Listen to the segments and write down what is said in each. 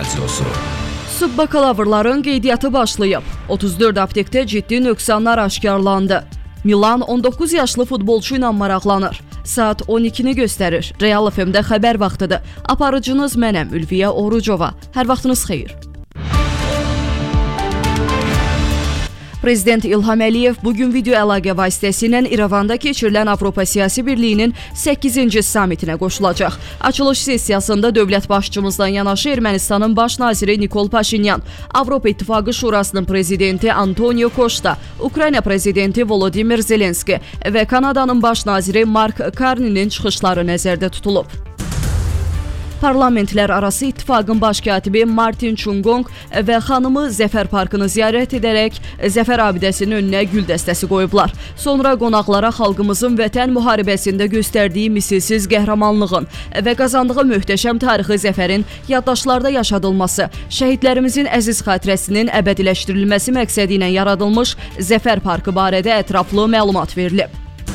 Radyosu. Subbakalavrların qeydiyyatı başlayıb. 34 aptekdə ciddi nöqsanlar aşkarlandı. Milan 19 yaşlı futbolçu ilə maraqlanır. Saat 12-ni göstərir. Real FM-də xəbər vaxtıdır. Aparıcınız mənəm Ülviyə Orucova. Hər vaxtınız xeyir. Prezident İlham Əliyev bugün video əlaqə vasitəsilə İrəvanda keçirilən Avropa Siyasi Birliyinin 8-ci samitinə qoşulacaq. Açılış sessiyasında dövlət başçımızdan yanaşı Ermənistanın baş naziri Nikol Paşinyan, Avropa İttifaqı Şurasının prezidenti Antonio Costa, Ukrayna prezidenti Volodymyr Zelenski və Kanadanın baş naziri Mark Carney'nin çıxışları nəzərdə tutulub. Parlamentlər arası İttifaqın baş katibi Martin Chungong və xanımı Zəfər parkını ziyarət edərək Zəfər abidəsinin önünə gül dəstəsi qoyublar. Sonra qonaqlara xalqımızın vətən müharibəsində göstərdiyi misilsiz qəhrəmanlığın və qazandığı möhtəşəm tarixi zəfərin yaddaşlarda yaşadılması, şəhidlərimizin əziz xatirəsinin əbədiləşdirilməsi məqsədi ilə yaradılmış Zəfər parkı barədə ətraflı məlumat verilib.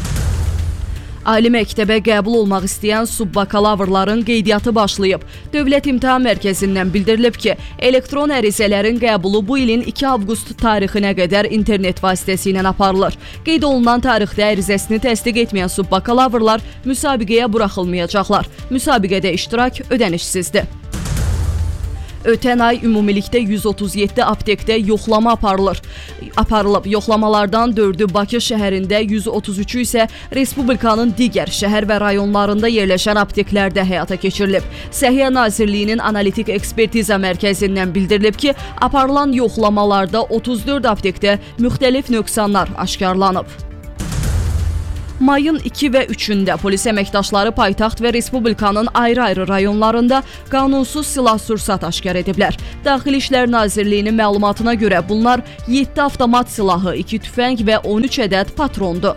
Ali məktəbə qəbul olmaq istəyən subbakalavrların qeydiyyatı başlayıb. Dövlət İmtahan Mərkəzindən bildirilib ki, elektron ərizələrin qəbulu bu ilin 2 avqust tarixinə qədər internet vasitəsilə aparılır. Qeyd olunan tarixdə ərizəsini təsdiq etməyən subbakalavrlar müsabiqəyə buraxılmayacaqlar. Müsabiqədə iştirak ödənişsizdir. Ötən ay ümumilikdə 137 aptekdə yoxlama aparılıb. Yoxlamalardan 4-ü Bakı şəhərində, 133-ü isə Respublikanın digər şəhər və rayonlarında yerləşən apteklərdə həyata keçirilib. Səhiyyə Nazirliyinin Analitik Ekspertiza Mərkəzindən bildirilib ki, aparılan yoxlamalarda 34 aptekdə müxtəlif nöqsanlar aşkarlanıb. Mayın 2 və 3-də polis əməkdaşları paytaxt və Respublikanın ayrı-ayrı rayonlarında qanunsuz silah-sursat aşkar ediblər. Daxili İşlər Nazirliyinin məlumatına görə bunlar 7 avtomat silahı, 2 tüfəng və 13 ədəd patrondur.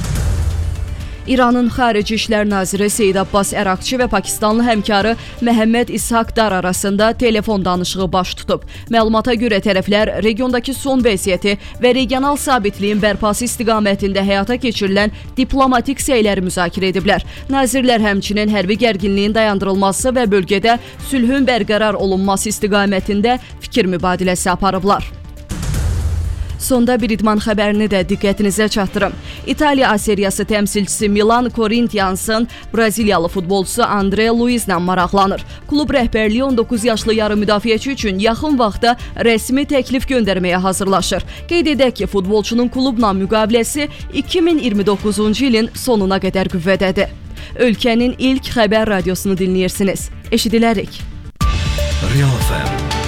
İranın Xarici İşlər Naziri Seyid Abbas Əraqçı və Pakistanlı həmkarı Məhəmməd İshaq Dar arasında telefon danışığı baş tutub. Məlumata görə tərəflər regiondakı son vəziyyəti və regional sabitliyin bərpası istiqamətində həyata keçirilən diplomatik səyləri müzakirə ediblər. Nazirlər həmçinin hərbi gərginliyin dayandırılması və bölgədə sülhün bərqərar olunması istiqamətində fikir mübadiləsi aparıblar. Sonda bir idman xəbərini də diqqətinizə çatdırım. İtaliya A seriyası təmsilçisi Milan Corinthians'ın Braziliyalı futbolçusu Andre Luizlə maraqlanır. Klub rəhbərliyi 19 yaşlı yarı müdafiəçi üçün yaxın vaxtda rəsmi təklif göndərməyə hazırlaşır. Qeyd edək ki, futbolçunun klubla müqaviləsi 2029-cu ilin sonuna qədər qüvvədədir. Ölkənin ilk xəbər radiosunu dinləyirsiniz. Eşidilərik. Real FM.